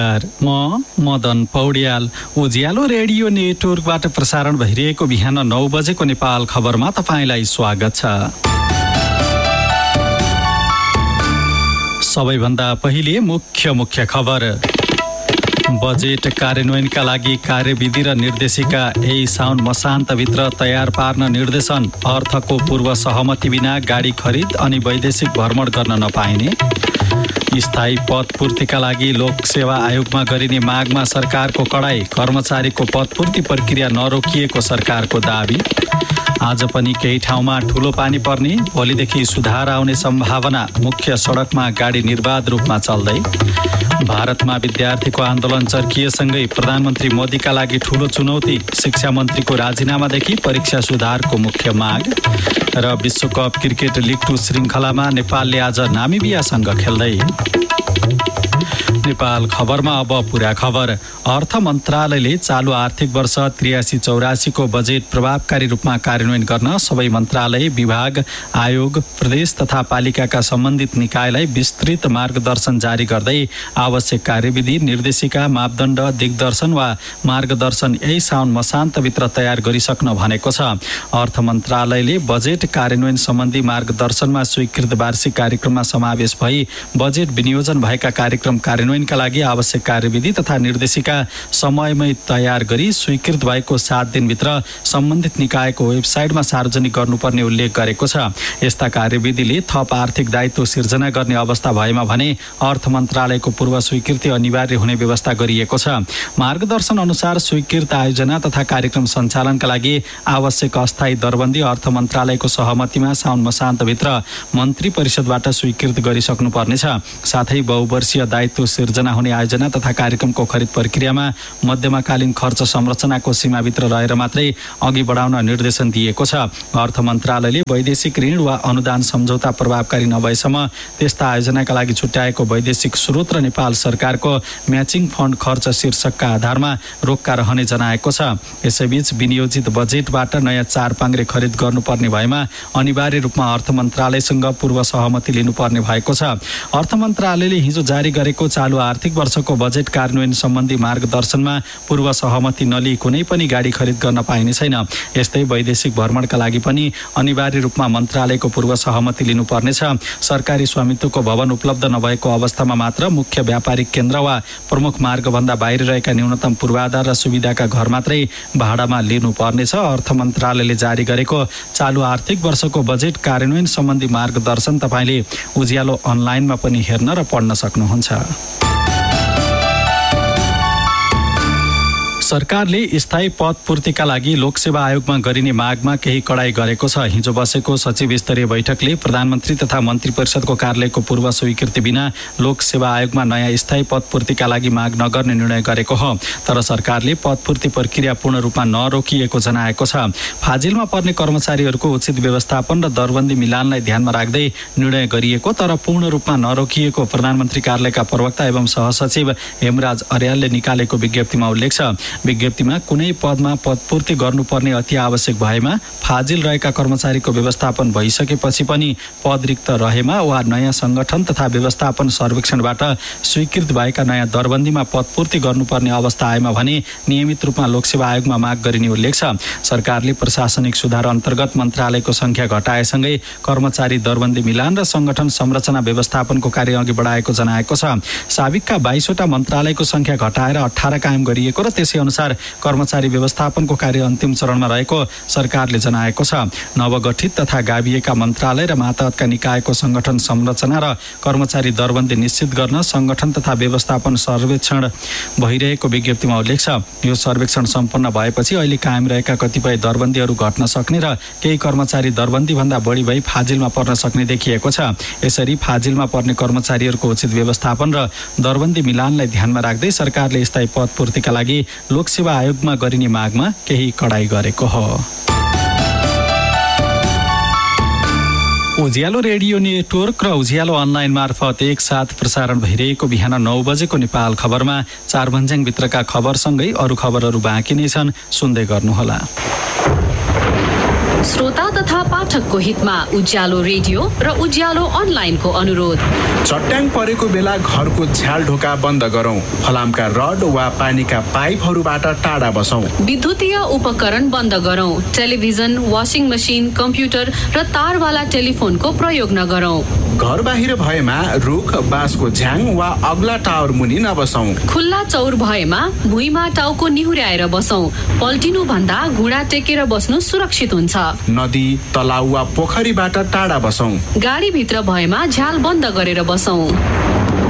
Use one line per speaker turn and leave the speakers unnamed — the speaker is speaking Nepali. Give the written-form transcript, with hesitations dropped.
म मदन पौड्याल। उज्यालो रेडियो नेटवर्कबाट प्रसारण भइरहेको बिहान 9 बजेको नेपाल खबरमा तपाईँलाई स्वागत छ। सबैभन्दा पहिले मुख्य खबर। बजेट कार्यान्वयनका लागि कार्यविधि र निर्देशिका यही साउन मसान्तभित्र तयार पार्न निर्देशन। अर्थको पूर्व सहमति बिना गाडी खरिद अनि वैदेशिक भ्रमण गर्न नपाइने। स्थायी पद पूर्तिका लागि लोकसेवा आयोगमा गरिने मागमा सरकारको कडाई। कर्मचारीको पदपूर्ति प्रक्रिया नरोकिएको सरकारको दाबी। आज पनि केही ठाउँमा ठूलो पानी पर्ने, भोलिदेखि सुधार आउने सम्भावना। मुख्य सडकमा गाडी निर्बाध रूपमा चल्दै। भारतमा विद्यार्थीको आन्दोलन चर्किएसँगै प्रधानमन्त्री मोदीका लागि ठूलो चुनौती। शिक्षा मन्त्रीको राजीनामादेखि परीक्षा सुधारको मुख्य माग। र विश्वकप क्रिकेट लिग 2 श्रृङ्खलामा नेपालले आज नामिबियासँग खेल्दै। नेपाल खबरमा अब पूरा खबर। अर्थ मन्त्रालयले चालु आर्थिक वर्ष 83-84 को बजेट प्रभावकारी रूपमा कार्यान्वयन गर्न सबै मन्त्रालय, विभाग, आयोग, प्रदेश तथा पालिकाका सम्बन्धित निकायलाई विस्तृत मार्गदर्शन जारी गर्दै आवश्यक कार्यविधि, निर्देशिका, मापदण्ड, दिग्दर्शन वा मार्गदर्शन यही साउन मसान्तभित्र तयार गरिसक्न भनेको छ। अर्थ मन्त्रालयले बजेट कार्यान्वयन सम्बन्धी मार्गदर्शनमा स्वीकृत वार्षिक कार्यक्रममा समावेश भई बजेट विनियोजन भएका कार्यक्रम कार्यान्वयनका लागि आवश्यक कार्यविधि तथा निर्देशिका समयमै तयार गरी स्वीकृत भएको 7 दिनभित्र सम्बन्धित निकायको वेबसाइटमा सार्वजनिक गर्नुपर्ने उल्लेख गरेको छ। यस्ता कार्यविधिले थप आर्थिक दायित्व सिर्जना गर्ने अवस्था भएमा भने अर्थ मन्त्रालयको पूर्व स्वीकृति अनिवार्य हुने व्यवस्था गरिएको छ। मार्गदर्शन अनुसार स्वीकृत आयोजना तथा कार्यक्रम सञ्चालनका लागि आवश्यक अस्थायी दरबन्दी अर्थ मन्त्रालयको सहमतिमा साउन मसान्तभित्र मन्त्री परिषदबाट स्वीकृत गरिसक्नुपर्नेछ। साथै बहुवर्षीय दायित्व सिर्जना हुने आयोजना तथा कार्यक्रमको खरिद प्रक्रियामा मध्यमकालीन खर्च संरचनाको सीमाभित्र रहेर मात्रै अघि बढाउन निर्देशन दिएको छ। अर्थ मन्त्रालयले वैदेशिक ऋण वा अनुदान सम्झौता प्रभावकारी नभएसम्म त्यस्ता आयोजनाका लागि छुट्याएको वैदेशिक स्रोत र नेपाल सरकारको म्याचिङ फन्ड खर्च शीर्षकका आधारमा रोक्का रहने जनाएको छ। यसैबीच विनियोजित बजेटबाट नयाँ 4 पाङ्ग्रे खरिद गर्नुपर्ने भएमा अनिवार्य रूपमा अर्थ मन्त्रालयसँग पूर्व सहमति लिनुपर्ने भएको छ। अर्थ मन्त्रालयले हिजो जारी गरेको चालु आर्थिक वर्षको बजेट कार्यान्वयन सम्बन्धी मार्गदर्शनमा पूर्व सहमति नलिई कुनै पनि गाडी खरिद गर्न पाइने छैन। यस्तै वैदेशिक भ्रमणका लागि पनि अनिवार्य रूपमा मन्त्रालयको पूर्व सहमति लिनुपर्नेछ। सरकारी स्वामित्वको भवन उपलब्ध नभएको अवस्थामा मात्र मुख्य व्यापारिक केन्द्र वा प्रमुख मार्गभन्दा बाहिर रहेका न्यूनतम पूर्वाधार र सुविधाका घर मात्रै भाडामा लिनुपर्नेछ। अर्थ मन्त्रालयले जारी गरेको चालु आर्थिक वर्षको बजेट कार्यान्वयन सम्बन्धी मार्गदर्शन तपाईँले उज्यालो अनलाइनमा पनि हेर्न र पढ्न सक्नुहुन्छ। सरकारले स्थायी पद पूर्तिका लागि लोकसेवा आयोगमा गरिने मागमा केही कडाई गरेको छ। हिजो बसेको सचिव स्तरीय बैठकले प्रधानमन्त्री तथा मन्त्री परिषदको कार्यालयको पूर्व स्वीकृति बिना लोकसेवा आयोगमा नयाँ स्थायी पद पूर्तिका लागि माग नगर्ने निर्णय गरेको हो। तर सरकारले पद पूर्ति प्रक्रिया पूर्ण रूपमा नरोकिएको जनाएको छ। फाजिलमा पर्ने कर्मचारीहरूको उचित व्यवस्थापन र दरबन्दी मिलानलाई ध्यानमा राख्दै निर्णय गरिएको तर पूर्ण रूपमा नरोकिएको प्रधानमन्त्री कार्यालयका प्रवक्ता एवं सहसचिव हेमराज अर्यालले निकालेको विज्ञप्तिमा उल्लेख छ। विज्ञप्तिमा कुनै पदमा पदपूर्ति गर्नुपर्ने अति आवश्यक भएमा, फाजिल रहेका कर्मचारीको व्यवस्थापन भइसकेपछि पनि पद रिक्त रहेमा वा नयाँ संगठन तथा व्यवस्थापन सर्वेक्षणबाट स्वीकृत भएका नयाँ दरबन्दीमा पदपूर्ति गर्नुपर्ने अवस्था आएमा भने नियमित रूपमा लोकसेवा आयोगमा माग गरिने उल्लेख छ। सरकारले प्रशासनिक सुधार अन्तर्गत मन्त्रालयको संख्या घटाएसँगै कर्मचारी दरबन्दी मिलान र संगठन संरचना व्यवस्थापनको कार्य अघि बढाएको जनाएको छ। साबिकका 22 वटा मन्त्रालयको संख्या घटाएर 18 कायम गरिएको र त्यसै अनुसार कर्मचारी व्यवस्थापनको कार्य अन्तिम चरणमा रहेको सरकारले जनाएको छ। नवगठित तथा गाभिएका मन्त्रालय र मातहतका निकायको संगठन संरचना र कर्मचारी दरबन्दी निश्चित गर्न संगठन तथा व्यवस्थापन सर्वेक्षण भइरहेको विज्ञप्तिमा उल्लेख छ। यो सर्वेक्षण सम्पन्न भएपछि अहिले कायम रहेका कतिपय दरबन्दीहरू घट्न सक्ने र केही कर्मचारी दरबन्दी भन्दा बढी भई फाजिलमा पर्न सक्ने देखिएको छ। यसरी फाजिलमा पर्ने कर्मचारीहरूको उचित व्यवस्थापन र दरबन्दी मिलानलाई ध्यानमा राख्दै सरकारले स्थायी पद पूर्तिका लागि लोकसेवा आयोगमा गरिने मागमा केही कडाई गरेको हो। उज्यालो रेडियो नेटवर्क र उज्यालो अनलाइन मार्फत एकसाथ प्रसारण भइरहेको बिहान 9 बजेको नेपाल खबरमा 4 भन्ज्याङभित्रका खबरसँगै अरू खबरहरू बाँकी नै छन्, सुन्दै गर्नुहोला।
श्रोता तथा पाठकको हितमा उज्यालो रेडियो र उज्यालो अनलाइनको अनुरोध।
चट्याङ परेको बेला घरको झ्याल ढोका बन्द गरौँ। फलामका रड वा पानीका पाइपहरूबाट टाढा बसौँ।
विद्युतीय उपकरण बन्द गरौँ। टेलिभिजन, वासिङ मसिन, कम्प्युटर र तारवाला टेलिफोनको प्रयोग नगरौँ।
घर बाहिर भएमा रुख, बाँसको झ्याङ वा अग्ला टावर मुनि नबसौँ।
खुल्ला चौर भएमा भुइँमा टाउको निहुर्याएर बसौँ। पल्टिनु भन्दा घुँडा टेकेर बस्नु सुरक्षित हुन्छ।
नदी, तलाउ वा पोखरीबाट टाढा बसौँ।
गाडीभित्र भएमा झ्याल बन्द गरेर बसौँ।